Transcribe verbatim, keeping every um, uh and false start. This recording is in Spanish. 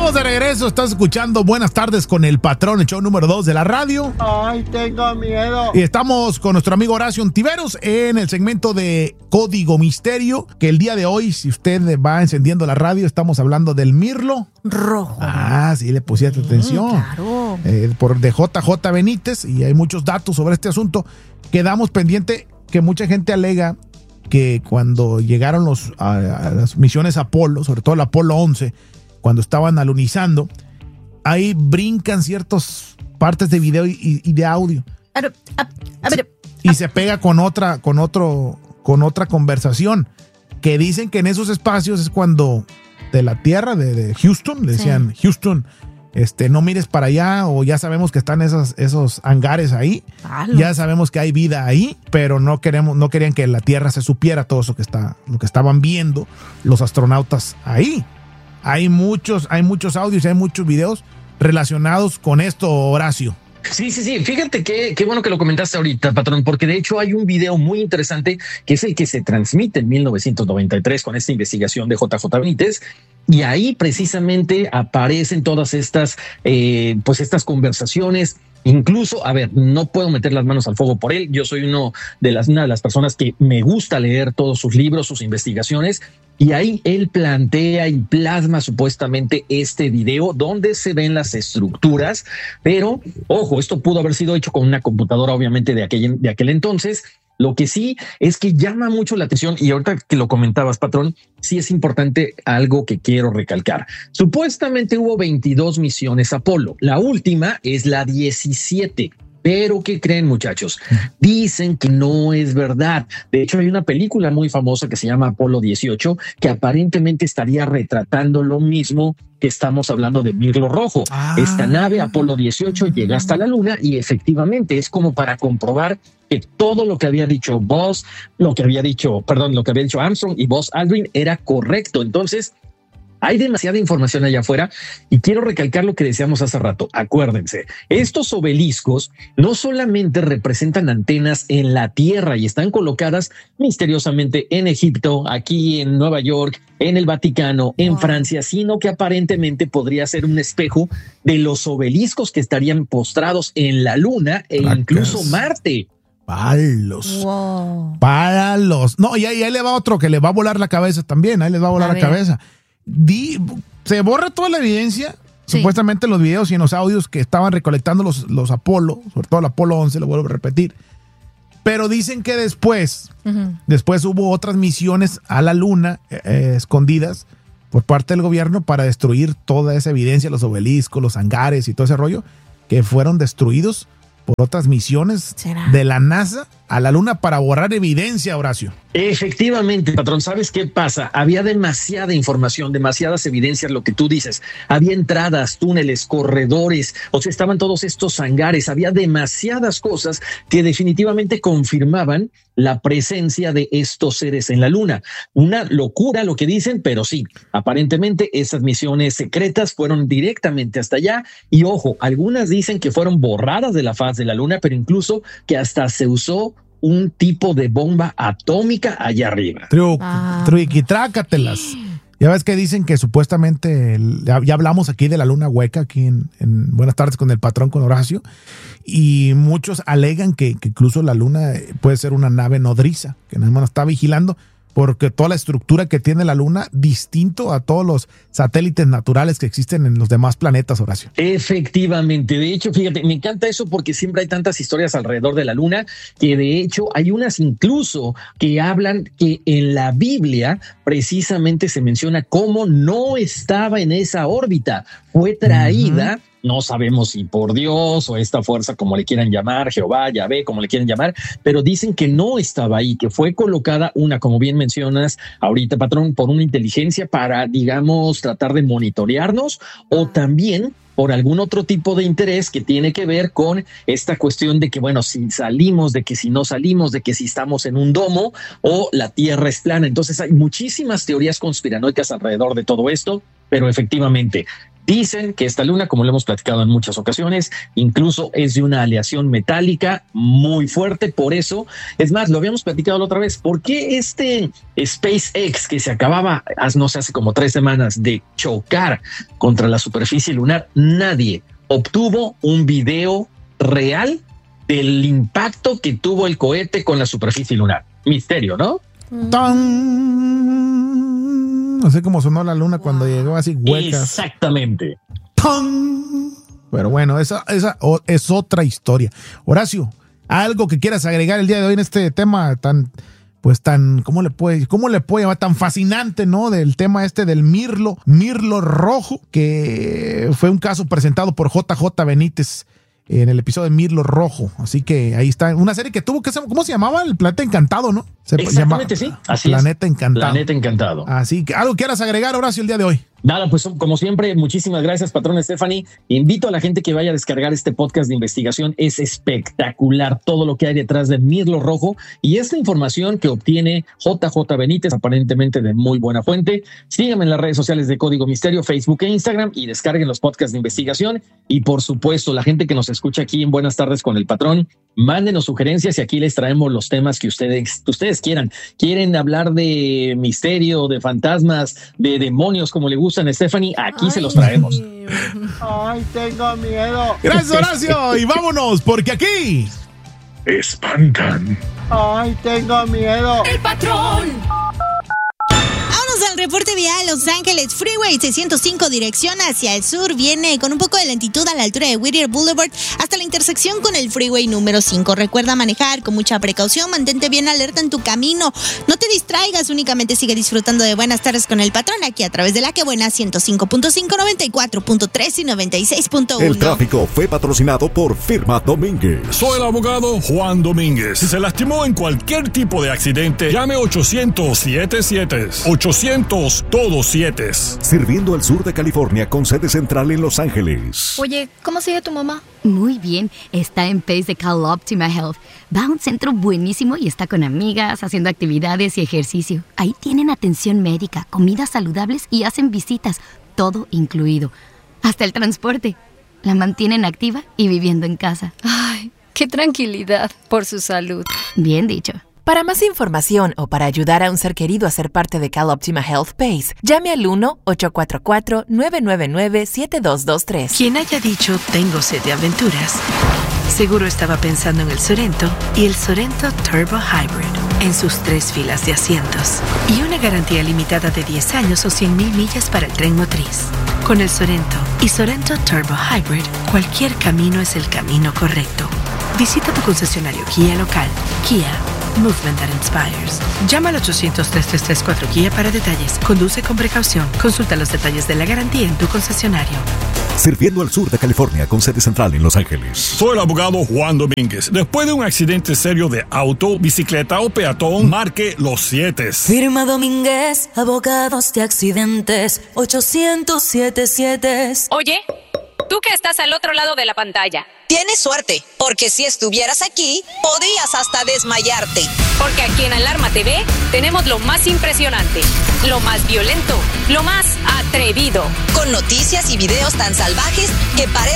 Estamos de regreso, estás escuchando Buenas Tardes con el Patrón, el show número dos de la radio. Ay, tengo miedo. Y estamos con nuestro amigo Horacio Ontiveros en el segmento de Código Misterio, que el día de hoy, si usted va encendiendo la radio, estamos hablando del mirlo rojo. Ah, sí, le pusiste sí, atención. Claro. Eh, por de J J Benítez, y hay muchos datos sobre este asunto. Quedamos pendiente que mucha gente alega que cuando llegaron los, a, a las misiones Apolo, sobre todo el Apolo once, cuando estaban alunizando, ahí brincan ciertas partes de video y, y de audio. A ver, a, a ver, y se pega con otra, con otro, con otra conversación. Que dicen que en esos espacios es cuando de la tierra de, de Houston, le decían, sí. Houston, este, no mires para allá, o ya sabemos que están esos, esos hangares ahí. Palo. Ya sabemos que hay vida ahí, pero no queremos, no querían que la tierra se supiera todo eso que está, lo que estaban viendo los astronautas ahí. Hay muchos, hay muchos audios, hay muchos videos relacionados con esto, Horacio. Sí, sí, sí. Fíjate que qué bueno que lo comentaste ahorita, patrón, porque de hecho hay un video muy interesante que es el que se transmite en mil novecientos noventa y tres con esta investigación de J J Benítez. Y ahí precisamente aparecen todas estas, eh, pues estas conversaciones. Incluso, a ver, no puedo meter las manos al fuego por él. Yo soy uno de las, una de las personas que me gusta leer todos sus libros, sus investigaciones. Y ahí él plantea y plasma supuestamente este video donde se ven las estructuras. Pero, ojo, esto pudo haber sido hecho con una computadora, obviamente, de aquel, de aquel entonces. Lo que sí es que llama mucho la atención, y ahorita que lo comentabas, patrón, sí es importante algo que quiero recalcar. Supuestamente hubo veintidós misiones Apolo. La última es la diecisiete. Pero ¿qué creen, muchachos? Dicen que no es verdad. De hecho, hay una película muy famosa que se llama Apolo dieciocho, que aparentemente estaría retratando lo mismo que estamos hablando de Mirlo Rojo. Ah. Esta nave Apolo dieciocho llega hasta la luna y efectivamente es como para comprobar que todo lo que había dicho Buzz, lo que había dicho, perdón, lo que había dicho Armstrong y Buzz Aldrin era correcto. Entonces, hay demasiada información allá afuera y quiero recalcar lo que decíamos hace rato. Acuérdense, estos obeliscos no solamente representan antenas en la Tierra y están colocadas misteriosamente en Egipto, aquí en Nueva York, en el Vaticano, en wow. Francia, sino que aparentemente podría ser un espejo de los obeliscos que estarían postrados en la Luna e Placas. Incluso Marte. Palos. Wow. Palos. No, y ahí, ahí le va otro que le va a volar la cabeza también. Ahí les va a volar a la ver. cabeza. Di, se borra toda la evidencia, sí. Supuestamente los videos y en los audios que estaban recolectando los, los Apolo, sobre todo el Apolo once, lo vuelvo a repetir. Pero dicen que después, uh-huh. después hubo otras misiones a la luna eh, escondidas por parte del gobierno para destruir toda esa evidencia, los obeliscos, los hangares y todo ese rollo, que fueron destruidos por otras misiones ¿Será? de la NASA a la luna para borrar evidencia, Horacio. Efectivamente, patrón, ¿sabes qué pasa? Había demasiada información, demasiadas evidencias, lo que tú dices. Había entradas, túneles, corredores, o sea, estaban todos estos hangares, había demasiadas cosas que definitivamente confirmaban la presencia de estos seres en la luna. Una locura lo que dicen, pero sí, aparentemente esas misiones secretas fueron directamente hasta allá y ojo, algunas dicen que fueron borradas de la faz de la luna, pero incluso que hasta se usó un tipo de bomba atómica allá arriba. Truqui, ah. truqui, trácatelas. Ya ves que dicen que supuestamente, ya, ya hablamos aquí de la luna hueca, aquí en, en Buenas Tardes con el Patrón, con Horacio, y muchos alegan que, que incluso la luna puede ser una nave nodriza, que nada más está vigilando, porque toda la estructura que tiene la luna distinto a todos los satélites naturales que existen en los demás planetas, Horacio. Efectivamente, de hecho, fíjate, me encanta eso porque siempre hay tantas historias alrededor de la luna que de hecho hay unas incluso que hablan que en la Biblia precisamente se menciona cómo no estaba en esa órbita, fue traída. Uh-huh. No sabemos si por Dios o esta fuerza, como le quieran llamar, Jehová, Yahvé, como le quieran llamar, pero dicen que no estaba ahí, que fue colocada una, como bien mencionas ahorita, patrón, por una inteligencia para, digamos, tratar de monitorearnos o también por algún otro tipo de interés que tiene que ver con esta cuestión de que, bueno, si salimos, de que si no salimos, de que si estamos en un domo o la Tierra es plana. Entonces hay muchísimas teorías conspiranoicas alrededor de todo esto, pero efectivamente, Dicen que esta luna, como lo hemos platicado en muchas ocasiones, incluso es de una aleación metálica muy fuerte. Por eso, es más, lo habíamos platicado la otra vez. ¿Por qué este SpaceX, que se acababa, no sé, hace como tres semanas de chocar contra la superficie lunar, nadie obtuvo un video real del impacto que tuvo el cohete con la superficie lunar? Misterio, ¿no? ¡Tan! No sé cómo sonó la luna cuando llegó así huecas. Exactamente. ¡Tan! Pero bueno, esa, esa es otra historia. Horacio, ¿algo que quieras agregar el día de hoy en este tema tan, pues tan, ¿cómo le puede, cómo le puede llamar? Tan fascinante, ¿no? Del tema este del Mirlo, Mirlo Rojo, que fue un caso presentado por J J Benítez en el episodio de Mirlo Rojo. Así que ahí está, una serie que tuvo que ser, ¿cómo se llamaba? El Planeta Encantado, ¿no? Se Exactamente, llama, sí. Así Planeta es. Encantado. Planeta Encantado. Así que, ¿algo quieras agregar, Horacio, el día de hoy? Nada, pues como siempre, muchísimas gracias, patrón Stephanie. Invito a la gente que vaya a descargar este podcast de investigación. Es espectacular todo lo que hay detrás de Mirlo Rojo y esta información que obtiene J J Benítez, aparentemente de muy buena fuente. Síganme en las redes sociales de Código Misterio, Facebook e Instagram, y descarguen los podcasts de investigación. Y por supuesto, la gente que nos escucha aquí en Buenas Tardes con el Patrón, mándenos sugerencias y aquí les traemos los temas que ustedes, ustedes quieran. ¿Quieren hablar de misterio, de fantasmas, de demonios, como le gustan a Stephanie? Aquí Ay. se los traemos. Ay, tengo miedo. Gracias, Horacio. Y vámonos, porque aquí espantan. Ay, tengo miedo. El Patrón. Vámonos al reporte vial. Los Ángeles Freeway seiscientos cinco, dirección hacia el sur, viene con un poco de lentitud a la altura de Whittier Boulevard hasta la intersección con el Freeway número cinco. Recuerda manejar con mucha precaución, mantente bien alerta en tu camino, no te distraigas, únicamente sigue disfrutando de Buenas Tardes con el Patrón aquí a través de la que buena ciento cinco punto cinco, noventa y cuatro punto tres y noventa y seis punto uno. El tráfico fue patrocinado por Firma Domínguez. Soy el abogado Juan Domínguez. Si se lastimó en cualquier tipo de accidente, llame ochocientos siete siete. ochocientos todos siete. Sirviendo al sur de California con sede central en Los Ángeles. Oye, ¿cómo sigue tu mamá? Muy bien, está en Pace de CalOptima Health. Va a un centro buenísimo y está con amigas, haciendo actividades y ejercicio. Ahí tienen atención médica, comidas saludables y hacen visitas, todo incluido. Hasta el transporte. La mantienen activa y viviendo en casa. Ay, qué tranquilidad por su salud. Bien dicho. Para más información o para ayudar a un ser querido a ser parte de CalOptima Health Pace, llame al uno ocho cuatro cuatro, nueve nueve nueve, siete dos dos tres. Quien haya dicho tengo sed de aventuras, seguro estaba pensando en el Sorento y el Sorento Turbo Hybrid en sus tres filas de asientos y una garantía limitada de diez años o cien mil millas para el tren motriz. Con el Sorento y Sorento Turbo Hybrid, cualquier camino es el camino correcto. Visita tu concesionario Kia local. Kia. Movement that inspires. Llama al ochocientos, tres tres tres, cuatro Kia para detalles. Conduce con precaución. Consulta los detalles de la garantía en tu concesionario. Sirviendo al sur de California con sede central en Los Ángeles. Soy el abogado Juan Domínguez. Después de un accidente serio de auto, bicicleta o peatón, marque los siete. Firma Domínguez, abogados de accidentes. ochocientos siete siete. Oye, tú que estás al otro lado de la pantalla. Tienes suerte, porque si estuvieras aquí, podrías hasta desmayarte. Porque aquí en Alarma T V tenemos lo más impresionante, lo más violento, lo más atrevido. Con noticias y videos tan salvajes que parecen